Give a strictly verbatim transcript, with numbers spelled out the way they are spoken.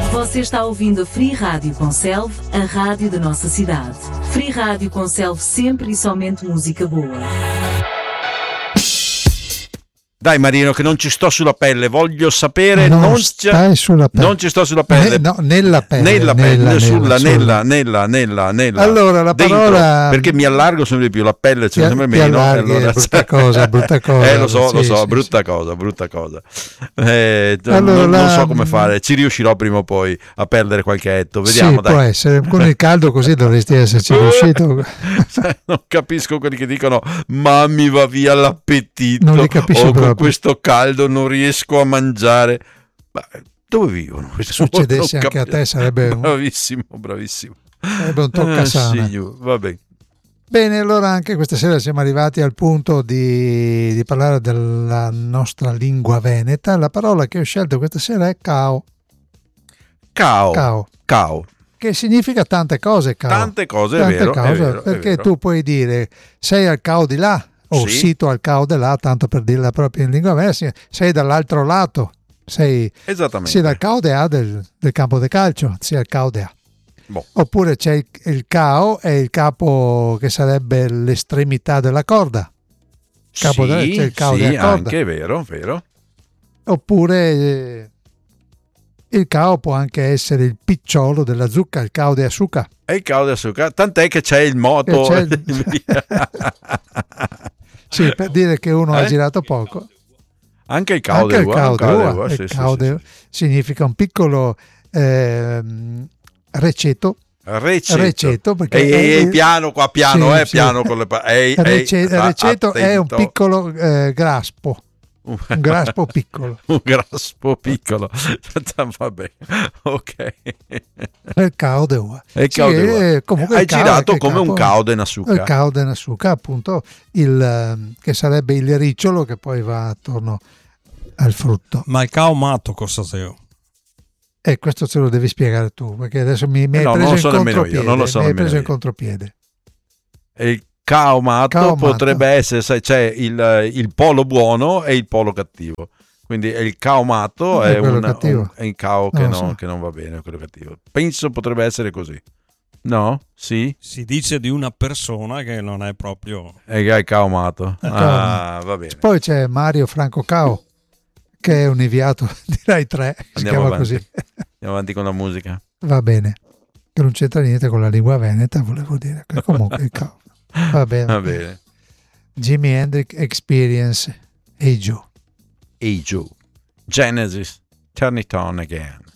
Você está ouvindo a Free Rádio Conselve, a rádio da nossa cidade. Free Rádio Conselve, sempre e somente música boa. Dai Marino, che non ci sto sulla pelle, voglio sapere. Non, non stai sulla pelle. Non ci sto sulla pelle. Eh, no, nella pelle. Nella pelle, nella, sulla, nella, nella, nella, nella. Allora la dentro, parola. Perché mi allargo sempre di più, la pelle ce ne sembra meno. Allarghi, allora... brutta cosa, brutta cosa. Eh lo so, sì, lo so, sì, brutta sì. cosa, brutta cosa. Eh, Allora, non, la... non so come fare, ci riuscirò prima o poi a perdere qualche etto. Vediamo, sì, dai. può essere, con il caldo così dovresti esserci riuscito. Non capisco quelli che dicono ma mi va via l'appetito, Non li capisco o proprio. con questo caldo non riesco a mangiare. Ma dove vivono? Succedesse anche a te sarebbe un, bravissimo, bravissimo. Sarebbe un toccasana. Eh, va bene. Bene, allora anche questa sera siamo arrivati al punto di, di parlare della nostra lingua veneta. La parola che ho scelto questa sera è cao. Cao. Cao. Cao. Che significa tante cose, cao. Tante cose, tante è vero, cose, è vero, perché è vero. tu puoi dire sei al cao di là o Sì. sito al cao di là, tanto per dirla proprio in lingua veneta, sei dall'altro lato, sei, Esattamente. sei dal cao de A del, del campo di calcio, sei al cao de A. Boh. Oppure c'è il, il cao, è il capo che sarebbe l'estremità della corda. Capo sì, della, c'è il cao sì, della corda. anche è vero, vero. Oppure eh, il cao può anche essere il picciolo della zucca, il cao de asuka. E il cao di zucca, tant'è che c'è il moto. Che c'è il- Sì, per dire che uno Eh? ha girato poco. Anche il cao Anche de il ua, cao il de cao de ua, ua, il sì, sì, cao sì, de- sì. significa un piccolo ehm, receto. Receto, Receto, perché ehi, è- ehi, ehi, piano qua, piano, sì, eh, sì. piano con le pa- ehi, ehi, Rece- sta receto è un attento. piccolo eh, graspo, un graspo piccolo. Un graspo piccolo. Vabbè, ok. Il cao de ua. E il Sì, cao de ua. eh, comunque Hai il cao girato è che come capo- un cao de Il Nasuka. cao de Nasuka, appunto, il, ehm, che sarebbe il ricciolo che poi va attorno al frutto. Ma il cao matto cosa sei? E questo ce lo devi spiegare tu, perché adesso mi, mi Eh hai no, non preso lo in so nemmeno io, contropiede. non lo so mi hai nemmeno preso in io. contropiede. E il cao matto Cao matto. potrebbe essere, sai, c'è il, il polo buono e il polo cattivo. Quindi il cao matto È è, quello un, cattivo. un- è il cao che, Non lo non, so. che non va bene, quello cattivo. Penso potrebbe essere così. No? Sì? Si dice di una persona che non è proprio... È il cao matto. cao Ah, va bene. Poi c'è Mario Franco Cao, che è un inviato di Rai tre, si Andiamo chiama avanti. così. Andiamo avanti con la musica. Va bene, che non c'entra niente con la lingua veneta, volevo dire. Che comunque il Cao. Va bene. Va bene. Jimi Hendrix Experience, Hey Joe. Hey Joe. Genesis. Turn it on again.